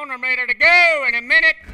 on. I'm ready to go in a minute.